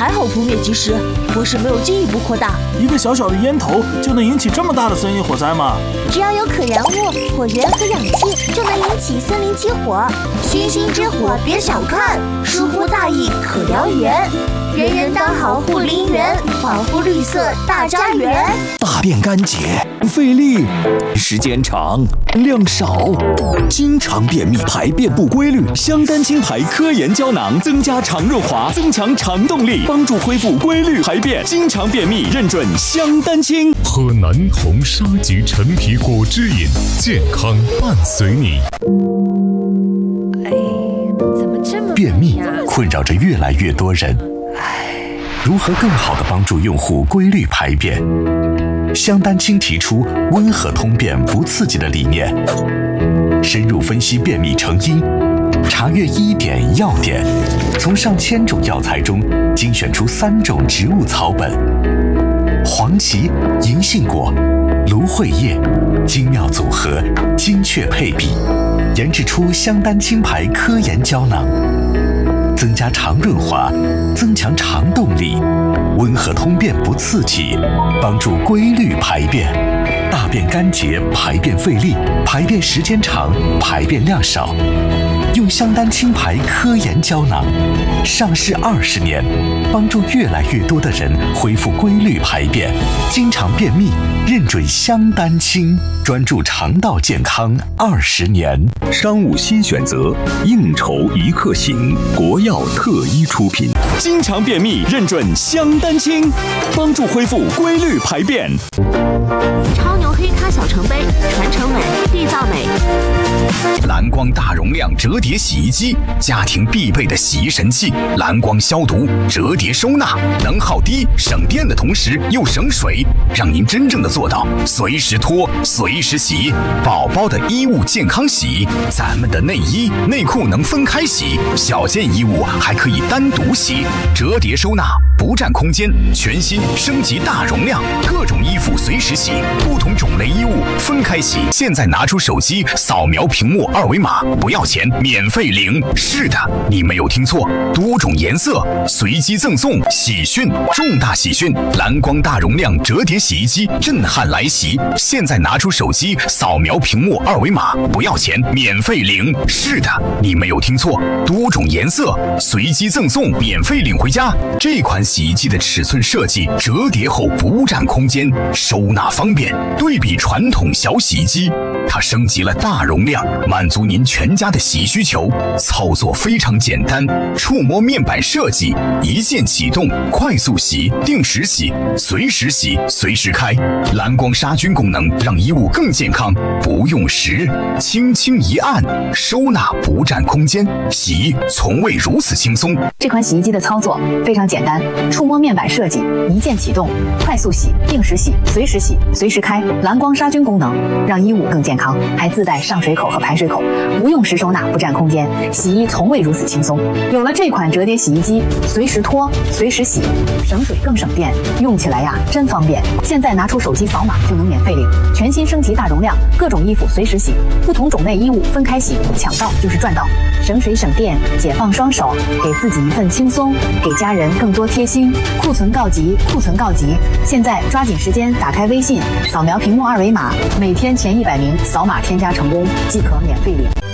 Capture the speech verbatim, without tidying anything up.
还好扑灭及时，火势没有进一步扩大。 一个小小的烟头就能引起这么大的森林火灾吗？ 只要有可燃物、火源和氧气，就能引起森林起火。星星之火别小看，疏忽大意可燎原。人人当好护林员，保护绿色大家园。 大便干结，费力，时间长，量少，经常便秘，排便不规律。香丹清牌科研胶囊增加肠润滑，增强肠动力，帮助恢复规律排便。经常便秘认准香丹清。 喝南红沙棘陈皮果汁饮，健康伴随你。 哎，怎么这么便秘困扰着越来越多人。如何更好地帮助用户规律排便？香丹清提出温和通便不刺激的理念，深入分析便秘成因，查阅医典药典，从上千种药材中精选出三种植物草本：黄芪、银杏果、芦荟叶，精妙组合，精确配比，研制出香丹清牌科研胶囊。增加肠润滑，增强肠动力，温和通便不刺激，帮助规律排便。大便干结，排便费力，排便时间长，排便量少。用香丹清牌科研胶囊，上市二十年，帮助越来越多的人恢复规律排便。经常便秘，认准香丹清，专注肠道健康二十年。 商务新选择，应酬一刻醒，国药特一出品。 经常便秘认准香丹清，帮助恢复规律排便。 超牛黑咖小橙杯，传承美，缔造美。 蓝光大容量折叠洗衣机，家庭必备的洗衣神器。蓝光消毒、折叠收纳，能耗低、省电的同时又省水，让您真正的做到随时脱、随时洗。宝宝的衣物健康洗，咱们的内衣、内裤能分开洗，小件衣物还可以单独洗。折叠收纳，不占空间，全新升级大容量，各种衣服随时洗，不同种类衣物分开洗。现在拿出手机扫描屏幕二维码，不要钱，免费领。是的，你没有听错，多种颜色随机赠送。喜讯，重大喜讯！蓝光大容量折叠洗衣机震撼来袭！现在拿出手机扫描屏幕二维码，不要钱，免费领。是的，你没有听错，多种颜色随机赠送，免费领回家。这款洗衣机的尺寸设计，折叠后不占空间，收纳方便。对比传统小洗衣机，它升级了大容量，满足您全家的洗衣需求。操作非常简单，触摸面板设计，一键启动，快速洗、定时洗、随时洗、随时开。蓝光杀菌功能让衣物更健康，不用时，轻轻一按，收纳不占空间，洗衣从未如此轻松。 这款洗衣机的操作非常简单，触摸面板设计，一键启动，快速洗、定时洗、随时洗、随时开。蓝光杀菌功能让衣物更健康，还自带上水口和排水口，不用时收纳，不占空间，洗衣从未如此轻松。有了这款折叠洗衣机，随时脱，随时洗，省水更省电，用起来呀真方便。现在拿出手机扫码就能免费领，全新升级大容量，各种衣服随时洗，不同种类衣物分开洗，抢到就是赚到，省水省电，解放双手，给自己一份轻松，给家人更多贴心。库存告急，库存告急！现在抓紧时间打开微信，扫描屏幕二维码，每天前一百名扫码添加成功即可免费领。